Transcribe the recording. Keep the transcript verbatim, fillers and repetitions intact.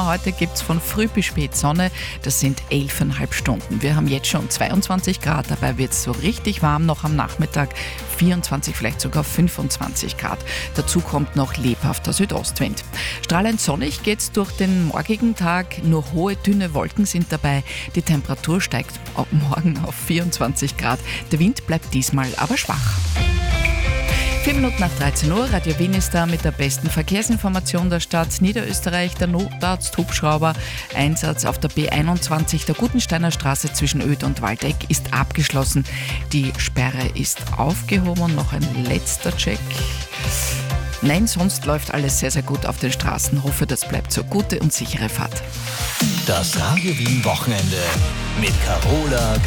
heute gibt es von früh bis spät Sonne. Das sind elfeinhalb Stunden. Wir haben jetzt schon zweiundzwanzig Grad, dabei wird es so richtig warm noch am Nachmittag. vierundzwanzig, vielleicht sogar fünfundzwanzig Grad. Dazu kommt noch lebhafter Südostwind. Strahlend sonnig geht's durch den morgigen Tag. Nur hohe, dünne Wolken sind dabei. Die Temperatur steigt ab morgen auf vierundzwanzig Grad. Der Wind bleibt diesmal aber schwach. Vier Minuten nach dreizehn Uhr, Radio Wien ist da mit der besten Verkehrsinformation der Stadt Niederösterreich. Der Notarzt Hubschrauber Einsatz auf der B einundzwanzig der Gutensteiner Straße zwischen Oed und Waldeck ist abgeschlossen. Die Sperre ist aufgehoben und noch ein letzter Check. Nein, sonst läuft alles sehr, sehr gut auf den Straßen. Hoffe, das bleibt so. Gute und sichere Fahrt. Das Radio Wien Wochenende mit Carola